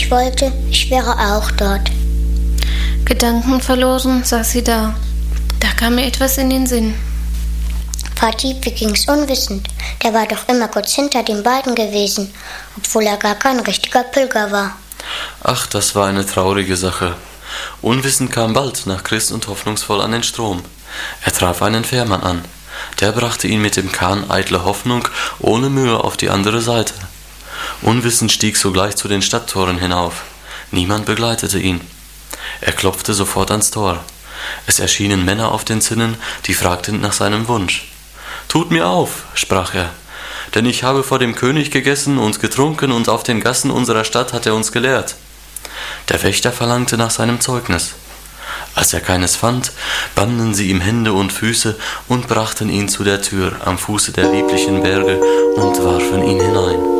ich wollte, ich wäre auch dort. Gedankenverloren saß sie da. Da kam mir etwas in den Sinn. Vati, wie ging's unwissend? Der war doch immer kurz hinter den beiden gewesen, obwohl er gar kein richtiger Pilger war. Ach, das war eine traurige Sache. Unwissend kam bald nach Christ und hoffnungsvoll an den Strom. Er traf einen Fährmann an. Der brachte ihn mit dem Kahn eitle Hoffnung ohne Mühe auf die andere Seite. Unwissend stieg sogleich zu den Stadttoren hinauf. Niemand begleitete ihn. Er klopfte sofort ans Tor. Es erschienen Männer auf den Zinnen, die fragten nach seinem Wunsch. »Tut mir auf«, sprach er, »denn ich habe vor dem König gegessen und getrunken und auf den Gassen unserer Stadt hat er uns gelehrt.« Der Wächter verlangte nach seinem Zeugnis. Als er keines fand, banden sie ihm Hände und Füße und brachten ihn zu der Tür am Fuße der lieblichen Berge und warfen ihn hinein.